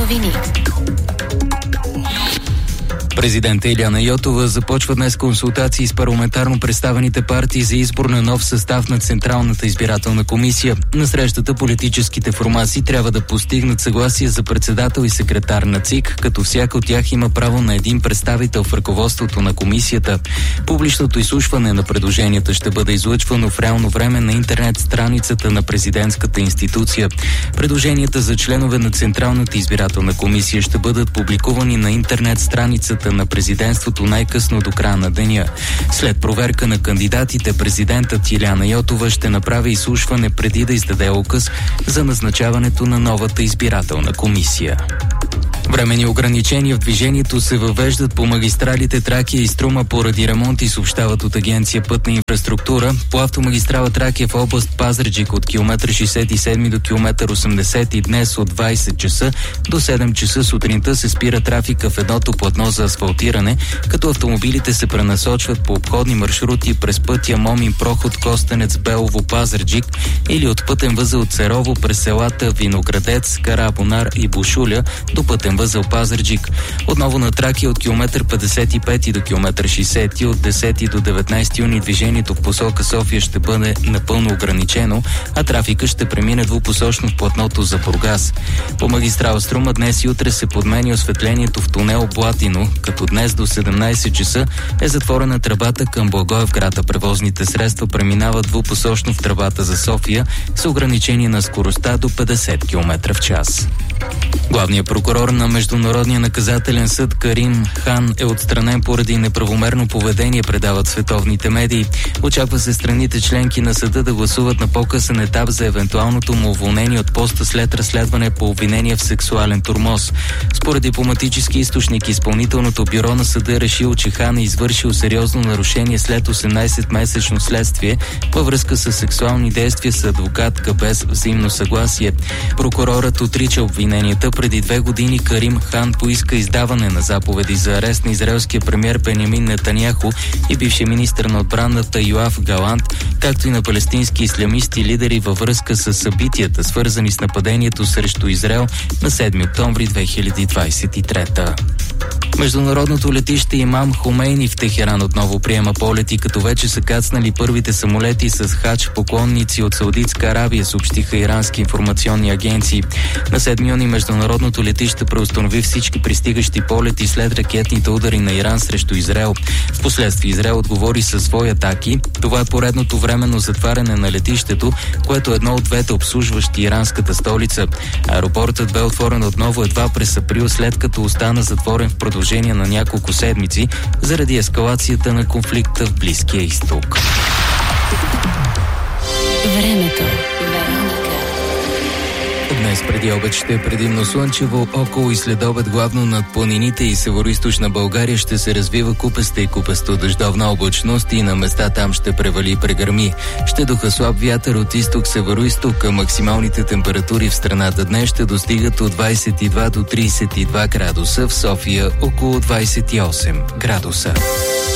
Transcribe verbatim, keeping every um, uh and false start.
новини. Президент Илияна Йотова започва днес консултации с парламентарно представените партии за избор на нов състав на Централната избирателна комисия. На срещата политическите формации трябва да постигнат съгласие за председател и секретар на ЦИК, като всяка от тях има право на един представител в ръководството на комисията. Публичното изслушване на предложенията ще бъде излъчвано в реално време на интернет страницата на президентската институция. Предложенията за членове на Централната избирателна комисия ще бъдат публикувани на интернет страницата на президентството най-късно до края на деня. След проверка на кандидатите, президентът Илияна Йотова ще направи изслушване преди да издаде указ за назначаването на новата избирателна комисия. Временни ограничения в движението се въвеждат по магистралите Тракия и Струма поради ремонт и съобщават от Агенция Пътна инфраструктура. По автомагистрала Тракия в област Пазарджик от километър шейсет и седми до километър осемдесет и днес от двайсет часа до седем часа сутринта се спира трафика в едното платно за асфалтиране, като автомобилите се пренасочват по обходни маршрути през пътя Момин проход Костенец Белово Пазарджик или от пътен възел Церово през селата Виноградец, Карабонар и Бушуля до пътен възел Пазарджик. Отново на Тракия от километър петдесет и пети до километър шейсети, от десети до деветнайсети юни движението в посока София ще бъде напълно ограничено, а трафика ще премине двупосочно в платното за Бургас. По магистрала Струма днес и утре се подменя осветлението в тунел Блатино, като днес до седемнайсет часа е затворена тръбата към Благоевград, а превозните средства преминават двупосочно в тръбата за София с ограничение на скоростта до петдесет километра в час. Главният прокурор на Международния наказателен съд Карим Хан е отстранен поради неправомерно поведение, предават световните медии. Очаква се страните членки на съда да гласуват на по-късен етап за евентуалното му уволнение от поста след разследване по обвинение в сексуален тормоз. Според дипломатически източник, изпълнителното бюро на съда е решило, че Хан е извършил сериозно нарушение след осемнайсетмесечно следствие във връзка с сексуални действия с адвокатка без взаимно съгласие. Прокурорът отрича обвиненията. Преди две години Карим Хан поиска издаване на заповеди за арест на израелския премиер Бенямин Нетаняху и бившия министър на отбраната Йоав Галант, както и на палестински ислямисти лидери във връзка с събитията, свързани с нападението срещу Израел на седми октомври две хиляди двайсет и трета. Международното летище Имам Хомейни в Техеран отново приема полети, като вече са кацнали първите самолети с хадж поклонници от Саудитска Арабия, съобщиха ирански информационни агенции. На седми юни международното летище преустанови всички пристигащи полети след ракетните удари на Иран срещу Израел. Впоследствие Израел отговори със свои атаки. Това е поредното временно затваряне на летището, което е едно от двете обслужващи иранската столица. Аеропортът бе отворен отново едва през април, след като остана затворен в продължение на няколко седмици заради ескалацията на конфликта в Близкия изток. Времето. Днес преди обед ще е предимно слънчево, около и след обед главно над планините и североизточна България ще се развива купеста и купесто дъждовна облачност и на места там ще превали и прегърми. Ще духа слаб вятър от изток-североизток, а максималните температури в страната днес ще достигат от двайсет и два до трийсет и два градуса, в София около двайсет и осем градуса.